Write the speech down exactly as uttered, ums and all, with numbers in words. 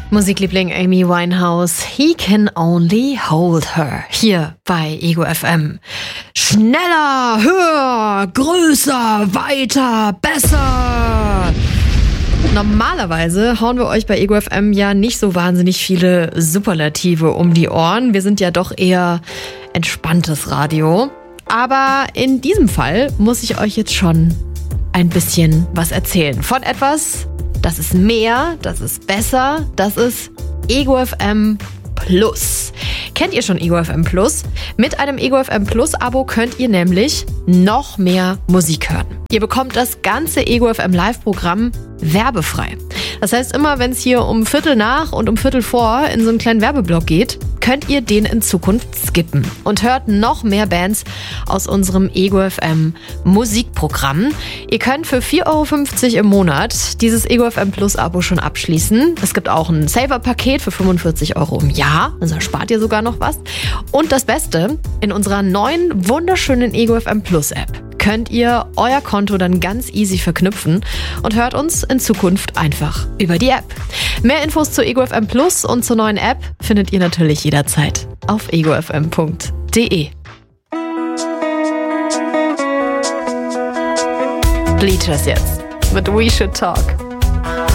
Musikliebling Amy Winehouse, He Can Only Hold Her, hier bei Ego F M. Schneller, höher, größer, weiter, besser. Normalerweise hauen wir euch bei Ego F M ja nicht so wahnsinnig viele Superlative um die Ohren. Wir sind ja doch eher entspanntes Radio. Aber in diesem Fall muss ich euch jetzt schon ein bisschen was erzählen. Von etwas, das ist mehr, das ist besser, das ist Ego F M Plus. Kennt ihr schon Ego F M Plus? Mit einem Ego F M Plus Abo könnt ihr nämlich noch mehr Musik hören. Ihr bekommt das ganze Ego F M Live-Programm werbefrei. Das heißt, immer wenn es hier um Viertel nach und um Viertel vor in so einen kleinen Werbeblock geht, könnt ihr den in Zukunft skippen und hört noch mehr Bands aus unserem Ego F M Musikprogramm. Ihr könnt für vier Euro fünfzig im Monat dieses Ego F M Plus Abo schon abschließen. Es gibt auch ein Saver-Paket für fünfundvierzig Euro im Jahr, also spart ihr sogar noch was. Und das Beste, in unserer neuen, wunderschönen Ego F M Plus App könnt ihr euer Konto dann ganz easy verknüpfen und hört uns in Zukunft einfach über die App. Mehr Infos zu Ego F M Plus und zur neuen App findet ihr natürlich jederzeit auf ego f m punkt d e. Bleachers jetzt mit We Should Talk.